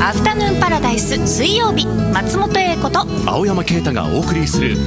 アフタヌーンパラダイス水曜日、松本英子と青山啓太がお送りする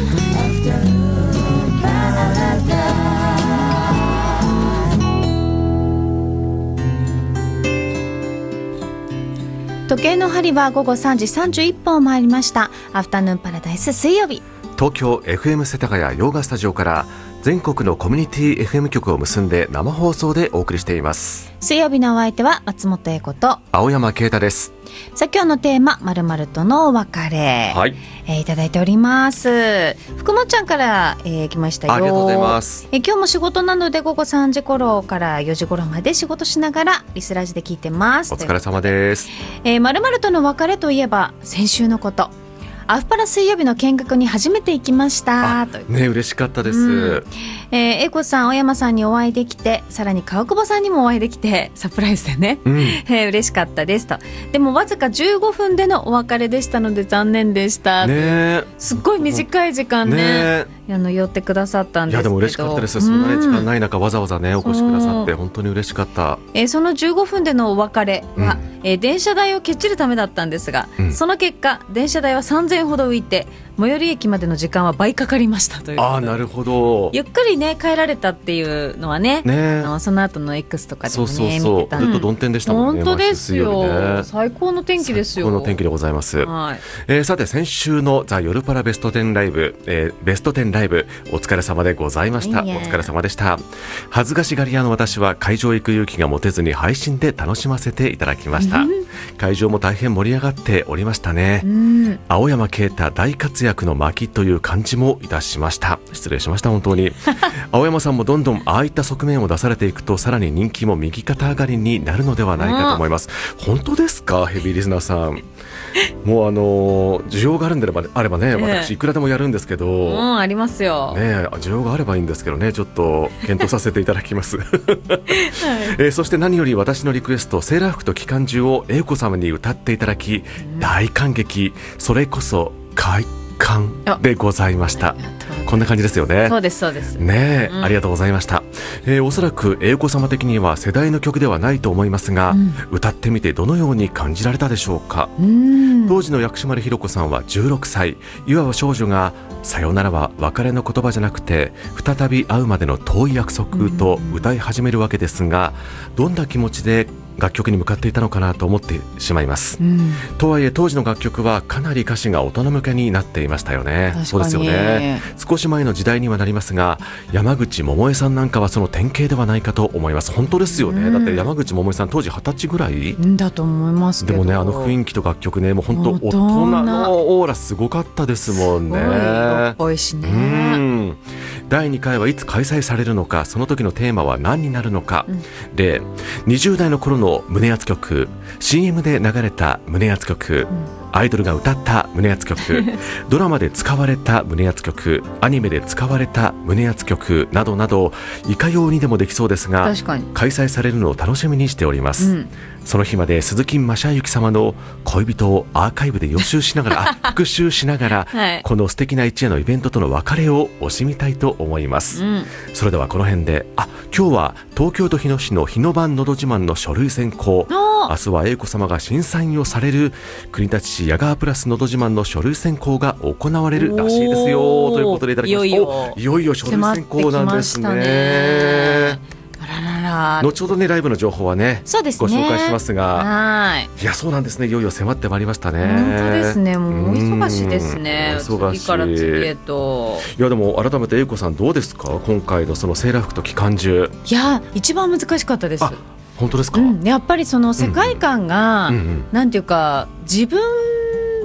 時計の針は午後3時31分を回りました。アフタヌーンパラダイス水曜日、 東京 FM 世田谷洋画スタジオから全国のコミュニティ FM 局を結んで生放送でお送りしています。 水曜日のお相手は松本英子と青山啓太です。 さあ今日のテーマ、〇〇とのお別れ、 はい、 いただいております。福もちゃんから、来ましたよ。 ありがとうございます。 今日も仕事なので午後3時頃から4時頃まで仕事しながらリスラジで聞いてます。 お疲れ様です。 〇〇との別れといえば先週のこと、アフパラ水曜日の見学に初めて行きましたと。 ね、嬉しかったです。 英子さん、青山さんにお会いできて、さらに川久保さんにもお会いできて、サプライズでね、嬉しかったですと。でもわずか15分でのお別れでしたので残念でした、ね、すっごい短い時間ね、寄ってくださったんですけど、 いやでも嬉しかったです。そんな、時間ない中わざわざねお越しくださって本当に嬉しかった。 その15分でのお別れは、電車代をけっちるためだったんですが、その結果電車代は3000円ほど浮いて最寄り駅までの時間は倍かかりましたということで。 なるほど。 ゆっくりね帰られたっていうのは ね、その後の X とかでもね見てた。 ずっと曇天でしたもんね。 本当ですよ、最高の天気ですよ。 最高の天気でございます。さて先週のザ・夜パラベスト10ライブ、ベスト10ライブお疲れ様でございました。お疲れ様でした。恥ずかしがり屋の私は会場行く勇気が持てずに配信で楽しませていただきました。会場も大変盛り上がっておりましたね。青山啓太大活躍の巻という感じもいたしました。失礼しました本当に。青山さんもどんどんああいった側面を出されていくとさらに人気も右肩上がりになるのではないかと思います。本当ですかヘビーリスナーさん。もう需要があるんであればね、私いくらでもやるんですけど、 ありますよ、 需要があればいいんですけどね、ちょっと検討させていただきます、そして何より私のリクエストセーラー服と機関銃を英子様に歌っていただき、大感激。それこそ快感でございました。こんな感じですよね。 そうですそうですね、ありがとうございました。おそらく英子様的には世代の曲ではないと思いますが、歌ってみてどのように感じられたでしょうか。当時の薬師丸ひろ子さんは16歳、いわば少女がさよならは別れの言葉じゃなくて再び会うまでの遠い約束と歌い始めるわけですが、どんな気持ちで楽曲に向かっていたのかなと思ってしまいます、とはいえ当時の楽曲はかなり歌詞が大人向けになっていましたよね。そうですよね。少し前の時代にはなりますが、山口百恵さんなんかはその典型ではないかと思います。本当ですよね、だって山口百恵さん当時20歳ぐらいだと思いますけど、 でもね雰囲気と楽曲ね、もう本当大人のオーラすごかったですもんね。 かっこいいしね。 第2回はいつ開催されるのか、その時のテーマは何になるのか、で20代の頃の胸熱曲、 CM で流れた胸熱曲、アイドルが歌った胸熱曲ドラマで使われた胸熱曲、アニメで使われた胸熱曲などなど、いかようにでもできそうですが、開催されるのを楽しみにしております、その日まで鈴木雅之様の恋人をアーカイブで予習しながら復習しながら、この素敵な一夜のイベントとの別れを惜しみたいと思います、それではこの辺で、今日は東京都日野市の日野版のど自慢の書類選考、明日は英子様が審査員をされる国立市ヤガープラスのど自慢の書類選考が行われるらしいですよということでいただきました。いよいよ書類選考なんですね。後ほどねライブの情報はね、ご紹介しますが、いやそうなんですね、いよいよ迫ってまいりましたね。 本当ですね、もう忙しいですね。次から次へと。 いやでも改めて英子さんどうですか、今回のそのセーラー服と機関銃。 いや一番難しかったです。 本当ですか。 やっぱりその世界観が、なんていうか自分